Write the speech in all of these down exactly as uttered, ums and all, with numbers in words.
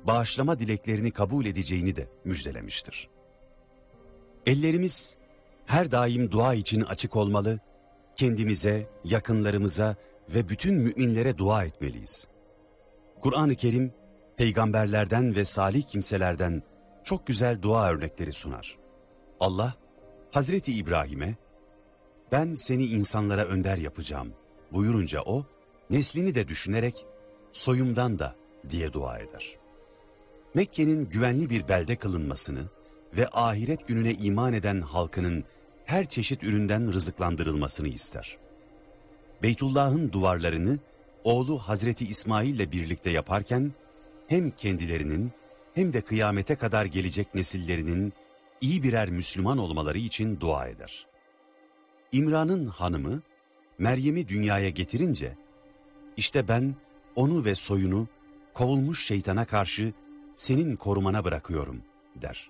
bağışlama dileklerini kabul edeceğini de müjdelemiştir. Ellerimiz her daim dua için açık olmalı, kendimize, yakınlarımıza ve bütün müminlere dua etmeliyiz. Kur'an-ı Kerim, peygamberlerden ve salih kimselerden çok güzel dua örnekleri sunar. Allah, Hazreti İbrahim'e, "Ben seni insanlara önder yapacağım" buyurunca o, neslini de düşünerek, "Soyumdan da" diye dua eder. Mekke'nin güvenli bir belde kılınmasını ve ahiret gününe iman eden halkının her çeşit üründen rızıklandırılmasını ister. Beytullah'ın duvarlarını oğlu Hazreti İsmail ile birlikte yaparken, hem kendilerinin hem de kıyamete kadar gelecek nesillerinin iyi birer Müslüman olmaları için dua eder. İmran'ın hanımı, Meryem'i dünyaya getirince, "İşte ben onu ve soyunu kovulmuş şeytana karşı senin korumana bırakıyorum" der.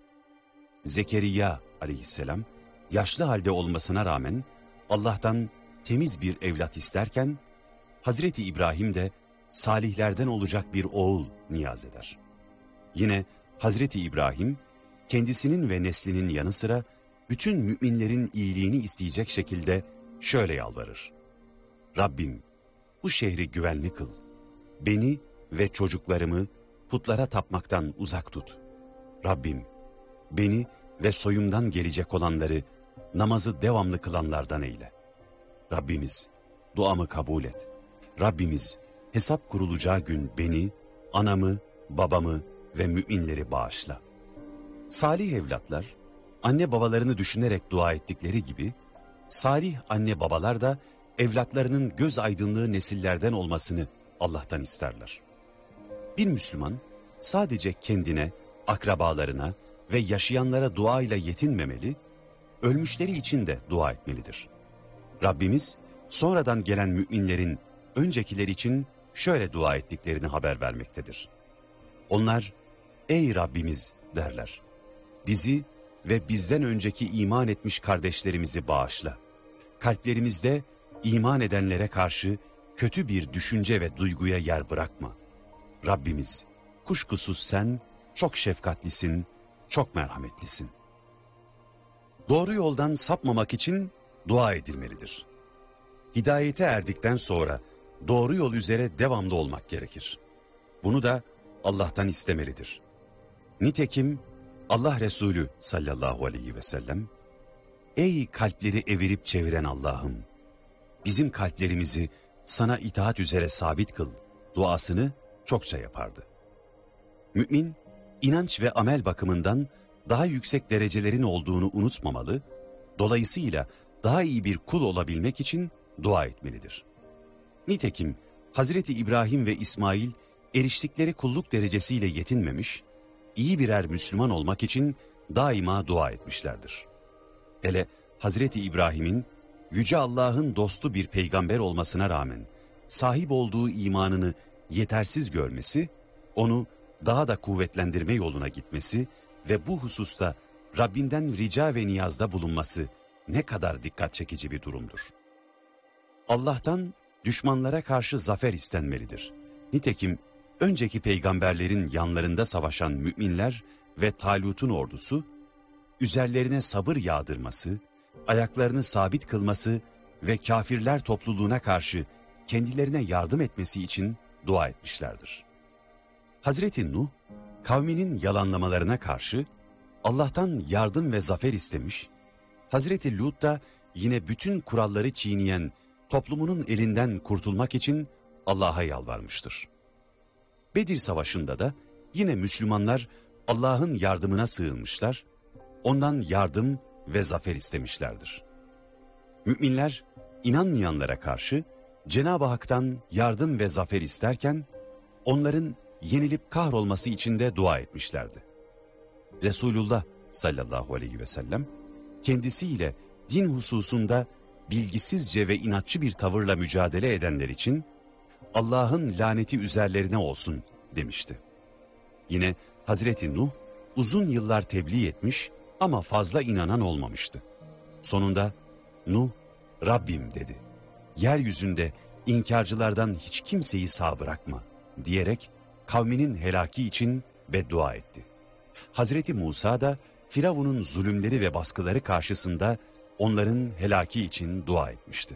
Zekeriya aleyhisselam, yaşlı halde olmasına rağmen Allah'tan temiz bir evlat isterken, Hazreti İbrahim de salihlerden olacak bir oğul niyaz eder. Yine Hazreti İbrahim, kendisinin ve neslinin yanı sıra bütün müminlerin iyiliğini isteyecek şekilde şöyle yalvarır: "Rabbim, bu şehri güvenli kıl. Beni ve çocuklarımı putlara tapmaktan uzak tut. Rabbim, beni ve soyumdan gelecek olanları namazı devamlı kılanlardan eyle. Rabbimiz, duamı kabul et. Rabbimiz, hesap kurulacağı gün beni, anamı, babamı ve müminleri bağışla." Salih evlatlar, anne babalarını düşünerek dua ettikleri gibi, salih anne babalar da evlatlarının göz aydınlığı nesillerden olmasını Allah'tan isterler. Bir Müslüman, sadece kendine, akrabalarına ve yaşayanlara duayla yetinmemeli, ölmüşleri için de dua etmelidir. Rabbimiz, sonradan gelen müminlerin öncekiler için şöyle dua ettiklerini haber vermektedir. Onlar, "Ey Rabbimiz" derler, "bizi ve bizden önceki iman etmiş kardeşlerimizi bağışla. Kalplerimizde iman edenlere karşı kötü bir düşünce ve duyguya yer bırakma. Rabbimiz, kuşkusuz sen çok şefkatlisin, çok merhametlisin." Doğru yoldan sapmamak için dua edilmelidir. Hidayete erdikten sonra doğru yol üzere devamlı olmak gerekir. Bunu da Allah'tan istemelidir. Nitekim Allah Resulü sallallahu aleyhi ve sellem, "Ey kalpleri evirip çeviren Allah'ım, bizim kalplerimizi sana itaat üzere sabit kıl" duasını çokça yapardı. Mümin, inanç ve amel bakımından daha yüksek derecelerin olduğunu unutmamalı, dolayısıyla daha iyi bir kul olabilmek için dua etmelidir. Nitekim Hazreti İbrahim ve İsmail eriştikleri kulluk derecesiyle yetinmemiş, iyi birer Müslüman olmak için daima dua etmişlerdir. Hele Hazreti İbrahim'in Yüce Allah'ın dostu bir peygamber olmasına rağmen sahip olduğu imanını yetersiz görmesi, onu daha da kuvvetlendirme yoluna gitmesi ve bu hususta Rabbinden rica ve niyazda bulunması ne kadar dikkat çekici bir durumdur. Allah'tan düşmanlara karşı zafer istenmelidir. Nitekim önceki peygamberlerin yanlarında savaşan müminler ve Talut'un ordusu, üzerlerine sabır yağdırması, ayaklarını sabit kılması ve kafirler topluluğuna karşı kendilerine yardım etmesi için dua etmişlerdir. Hazreti Nuh, kavminin yalanlamalarına karşı Allah'tan yardım ve zafer istemiş, Hazreti Lut da yine bütün kuralları çiğneyen toplumunun elinden kurtulmak için Allah'a yalvarmıştır. Bedir Savaşı'nda da yine Müslümanlar Allah'ın yardımına sığınmışlar, ondan yardım ve zafer istemişlerdir. Müminler inanmayanlara karşı Cenab-ı Hak'tan yardım ve zafer isterken, onların yenilip kahrolması için de dua etmişlerdi. Resulullah sallallahu aleyhi ve sellem, kendisiyle din hususunda bilgisizce ve inatçı bir tavırla mücadele edenler için Allah'ın laneti üzerlerine olsun demişti. Yine Hazreti Nuh uzun yıllar tebliğ etmiş ama fazla inanan olmamıştı. Sonunda Nuh, "Rabbim" dedi, "yeryüzünde inkarcılardan hiç kimseyi sağ bırakma" diyerek kavminin helaki için ve dua etti. Hazreti Musa da Firavun'un zulümleri ve baskıları karşısında onların helaki için dua etmişti.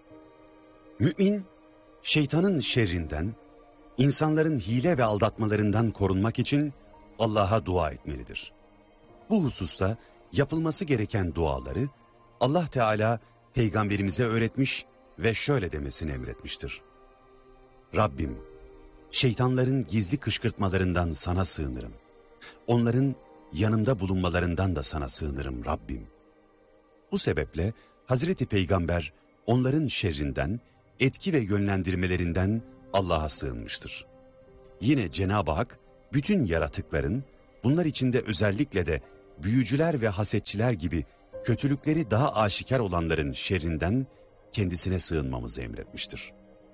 Mümin, şeytanın şerrinden, insanların hile ve aldatmalarından korunmak için Allah'a dua etmelidir. Bu hususta yapılması gereken duaları Allah Teala Peygamberimize öğretmiş ve şöyle demesini emretmiştir. Rabbim, şeytanların gizli kışkırtmalarından sana sığınırım. Onların yanımda bulunmalarından da sana sığınırım Rabbim. Bu sebeple Hazreti Peygamber onların şerrinden, etki ve yönlendirmelerinden Allah'a sığınmıştır. Yine Cenab-ı Hak bütün yaratıkların, bunlar içinde özellikle de büyücüler ve hasetçiler gibi kötülükleri daha aşikar olanların şerrinden kendisine sığınmamızı emretmiştir.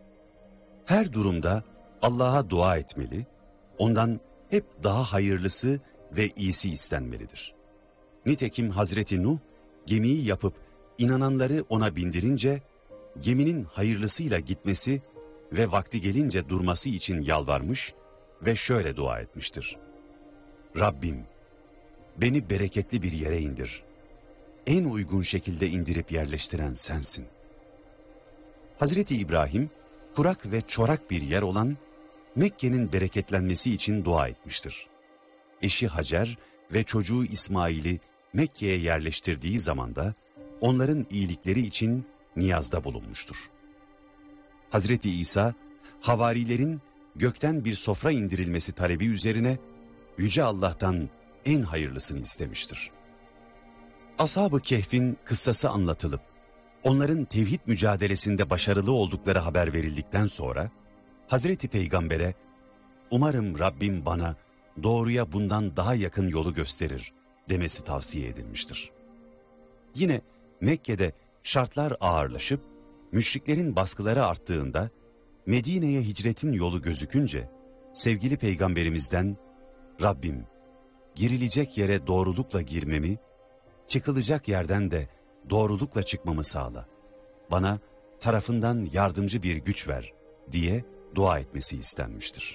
Her durumda Allah'a dua etmeli, ondan hep daha hayırlısı ve iyisi istenmelidir. Nitekim Hazreti Nuh gemiyi yapıp inananları ona bindirince geminin hayırlısıyla gitmesi ve vakti gelince durması için yalvarmış ve şöyle dua etmiştir. Rabbim, beni bereketli bir yere indir. En uygun şekilde indirip yerleştiren sensin. Hazreti İbrahim, kurak ve çorak bir yer olan Mekke'nin bereketlenmesi için dua etmiştir. Eşi Hacer ve çocuğu İsmail'i Mekke'ye yerleştirdiği zamanda onların iyilikleri için niyazda bulunmuştur. Hazreti İsa, havarilerin gökten bir sofra indirilmesi talebi üzerine Yüce Allah'tan en hayırlısını istemiştir. Ashab-ı Kehf'in kıssası anlatılıp, onların tevhid mücadelesinde başarılı oldukları haber verildikten sonra, Hazreti Peygamber'e, umarım Rabbim bana doğruya bundan daha yakın yolu gösterir demesi tavsiye edilmiştir. Yine Mekke'de şartlar ağırlaşıp, müşriklerin baskıları arttığında, Medine'ye hicretin yolu gözükünce, sevgili Peygamberimizden, Rabbim, girilecek yere doğrulukla girmemi, çıkılacak yerden de doğrulukla çıkmamı sağla. Bana tarafından yardımcı bir güç ver diye dua etmesi istenmiştir.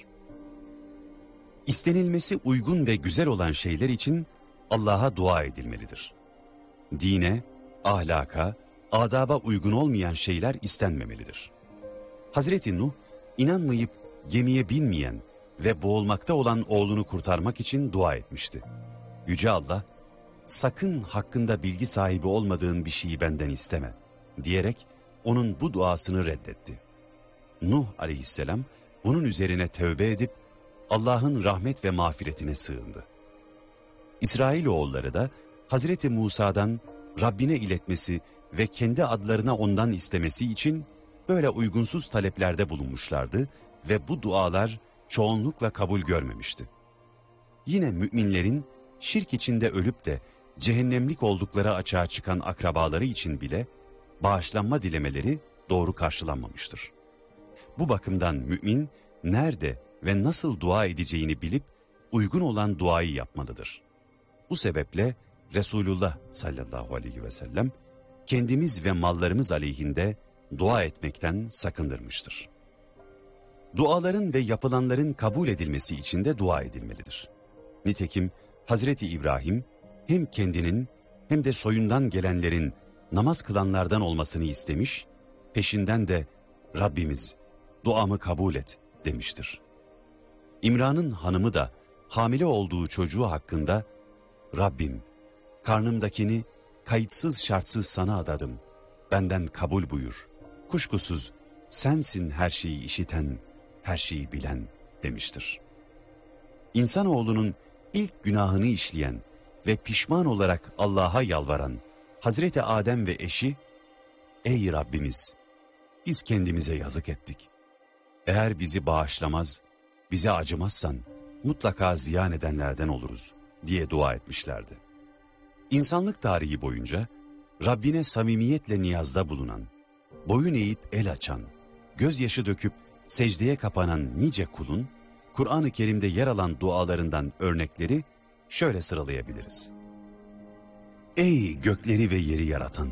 İstenilmesi uygun ve güzel olan şeyler için Allah'a dua edilmelidir. Dine, ahlaka, adaba uygun olmayan şeyler istenmemelidir. Hazreti Nuh, inanmayıp gemiye binmeyen ve boğulmakta olan oğlunu kurtarmak için dua etmişti. Yüce Allah, sakın hakkında bilgi sahibi olmadığın bir şeyi benden isteme diyerek onun bu duasını reddetti. Nuh aleyhisselam bunun üzerine tövbe edip Allah'ın rahmet ve mağfiretine sığındı. İsrailoğulları da Hazreti Musa'dan Rabbine iletmesi ve kendi adlarına ondan istemesi için böyle uygunsuz taleplerde bulunmuşlardı ve bu dualar çoğunlukla kabul görmemişti. Yine müminlerin şirk içinde ölüp de cehennemlik oldukları açığa çıkan akrabaları için bile bağışlanma dilemeleri doğru karşılanmamıştır. Bu bakımdan mümin nerede ve nasıl dua edeceğini bilip uygun olan duayı yapmalıdır. Bu sebeple Resulullah sallallahu aleyhi ve sellem kendimiz ve mallarımız aleyhinde dua etmekten sakındırmıştır. Duaların ve yapılanların kabul edilmesi için de dua edilmelidir. Nitekim Hazreti İbrahim hem kendinin hem de soyundan gelenlerin namaz kılanlardan olmasını istemiş, peşinden de Rabbimiz duamı kabul et demiştir. İmran'ın hanımı da hamile olduğu çocuğu hakkında Rabbim karnımdakini kayıtsız şartsız sana adadım, benden kabul buyur, kuşkusuz sensin her şeyi işiten, her şeyi bilen demiştir. İnsanoğlunun ilk günahını işleyen ve pişman olarak Allah'a yalvaran Hazreti Adem ve eşi, ey Rabbimiz, biz kendimize yazık ettik. Eğer bizi bağışlamaz, bize acımazsan mutlaka ziyan edenlerden oluruz diye dua etmişlerdi. İnsanlık tarihi boyunca Rabbine samimiyetle niyazda bulunan, boyun eğip el açan, gözyaşı döküp secdeye kapanan nice kulun, Kur'an-ı Kerim'de yer alan dualarından örnekleri şöyle sıralayabiliriz. Ey gökleri ve yeri yaratan!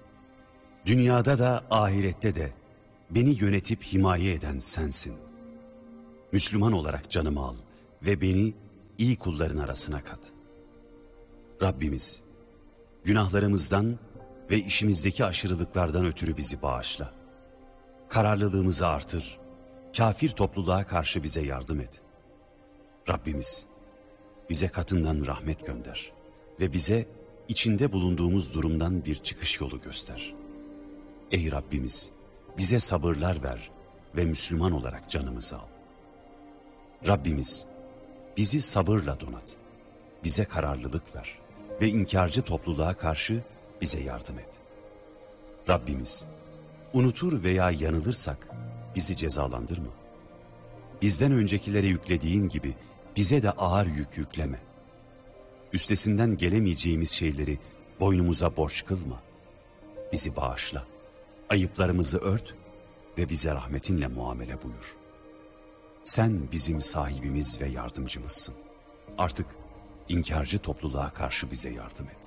Dünyada da ahirette de beni yönetip himaye eden sensin. Müslüman olarak canımı al ve beni iyi kulların arasına kat. Rabbimiz, günahlarımızdan ve işimizdeki aşırılıklardan ötürü bizi bağışla. Kararlılığımızı artır, kafir topluluğa karşı bize yardım et. Rabbimiz, bize katından rahmet gönder ve bize içinde bulunduğumuz durumdan bir çıkış yolu göster. Ey Rabbimiz, bize sabırlar ver ve Müslüman olarak canımızı al. Rabbimiz, bizi sabırla donat, bize kararlılık ver ve inkarcı topluluğa karşı bize yardım et. Rabbimiz, unutur veya yanılırsak bizi cezalandırma. Bizden öncekilere yüklediğin gibi bize de ağır yük yükleme. Üstesinden gelemeyeceğimiz şeyleri boynumuza borç kılma. Bizi bağışla, ayıplarımızı ört ve bize rahmetinle muamele buyur. Sen bizim sahibimiz ve yardımcımızsın. Artık inkarcı topluluğa karşı bize yardım et.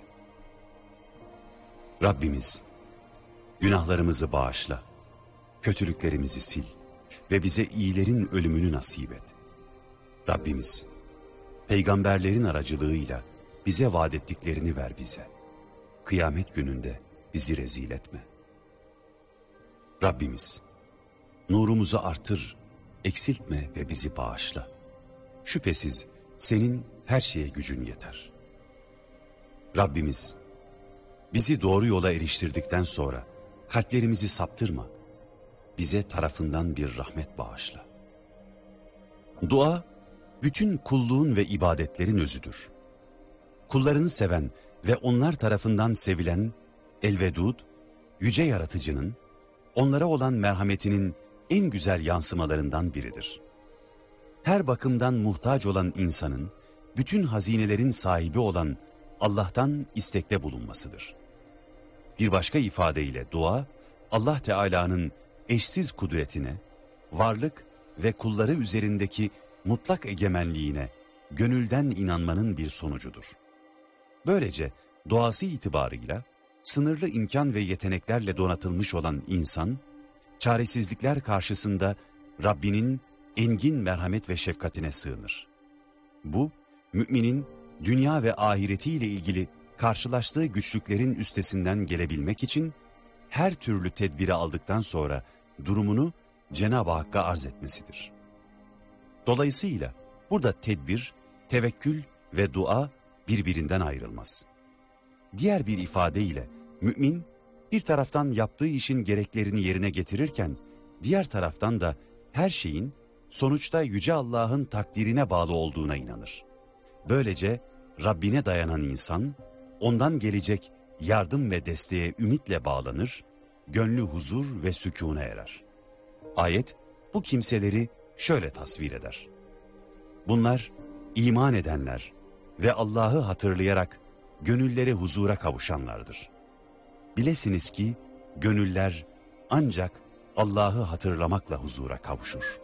Rabbimiz, günahlarımızı bağışla, kötülüklerimizi sil ve bize iyilerin ölümünü nasip et. Rabbimiz, peygamberlerin aracılığıyla bize vaat ettiklerini ver bize. Kıyamet gününde bizi rezil etme. Rabbimiz, nurumuzu artır, eksiltme ve bizi bağışla. Şüphesiz senin her şeye gücün yeter. Rabbimiz, bizi doğru yola eriştirdikten sonra kalplerimizi saptırma. Bize tarafından bir rahmet bağışla. Dua, bütün kulluğun ve ibadetlerin özüdür. Kullarını seven ve onlar tarafından sevilen El-Vedud, yüce yaratıcının, onlara olan merhametinin en güzel yansımalarından biridir. Her bakımdan muhtaç olan insanın, bütün hazinelerin sahibi olan Allah'tan istekte bulunmasıdır. Bir başka ifadeyle dua, Allah Teala'nın eşsiz kudretine, varlık ve kulları üzerindeki mutlak egemenliğine gönülden inanmanın bir sonucudur. Böylece doğası itibarıyla sınırlı imkan ve yeteneklerle donatılmış olan insan, çaresizlikler karşısında Rabbinin engin merhamet ve şefkatine sığınır. Bu, müminin dünya ve ahiretiyle ilgili karşılaştığı güçlüklerin üstesinden gelebilmek için her türlü tedbiri aldıktan sonra durumunu Cenab-ı Hakk'a arz etmesidir. Dolayısıyla burada tedbir, tevekkül ve dua birbirinden ayrılmaz. Diğer bir ifadeyle mümin bir taraftan yaptığı işin gereklerini yerine getirirken diğer taraftan da her şeyin sonuçta Yüce Allah'ın takdirine bağlı olduğuna inanır. Böylece Rabbine dayanan insan ondan gelecek yardım ve desteğe ümitle bağlanır, gönlü huzur ve sükûne erer. Ayet bu kimseleri şöyle tasvir eder. Bunlar iman edenler ve Allah'ı hatırlayarak gönülleri huzura kavuşanlardır. Bilesiniz ki gönüller ancak Allah'ı hatırlamakla huzura kavuşur.